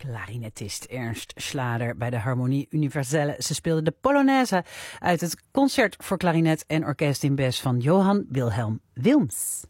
Klarinetist Ernst Schlader bij de Harmonie Universelle. Ze speelde de Polonaise uit het Concert voor klarinet en orkest in Bes van Johann Wilhelm Wilms.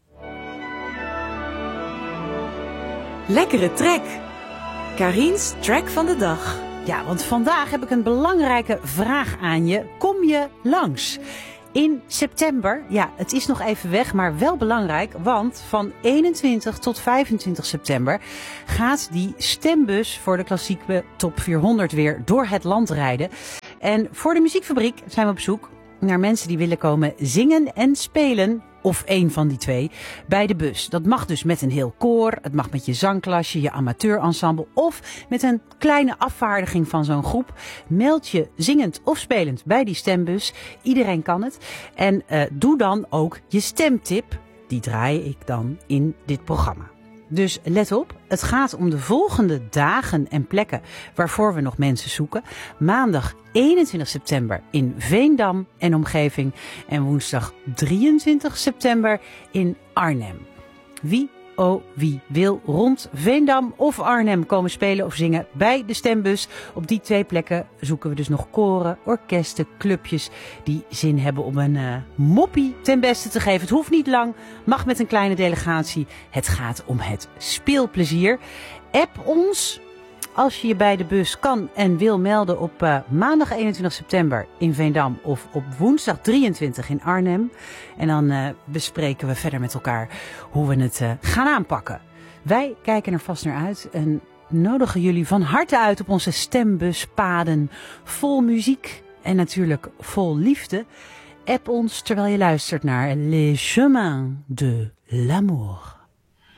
Lekkere track. Karin's track van de dag. Ja, want vandaag heb ik een belangrijke vraag aan je. Kom je langs? In september, ja, het is nog even weg, maar wel belangrijk, want van 21 tot 25 september gaat die stembus voor de klassieke top 400 weer door het land rijden. En voor de muziekfabriek zijn we op zoek naar mensen die willen komen zingen en spelen, of één van die twee, bij de bus. Dat mag dus met een heel koor, het mag met je zangklasje, je amateurensemble of met een kleine afvaardiging van zo'n groep. Meld je zingend of spelend bij die stembus. Iedereen kan het. En doe dan ook je stemtip. Die draai ik dan in dit programma. Dus let op, het gaat om de volgende dagen en plekken waarvoor we nog mensen zoeken. Maandag 21 september in Veendam en omgeving en woensdag 23 september in Arnhem. Wie wil rond Veendam of Arnhem komen spelen of zingen bij de stembus? Op die twee plekken zoeken we dus nog koren, orkesten, clubjes die zin hebben om een moppie ten beste te geven. Het hoeft niet lang, mag met een kleine delegatie. Het gaat om het speelplezier. App ons als je je bij de bus kan en wil melden op maandag 21 september in Veendam of op woensdag 23 in Arnhem. En dan bespreken we verder met elkaar hoe we het gaan aanpakken. Wij kijken er vast naar uit en nodigen jullie van harte uit op onze stembuspaden vol muziek en natuurlijk vol liefde. App ons terwijl je luistert naar Les Chemins de l'Amour.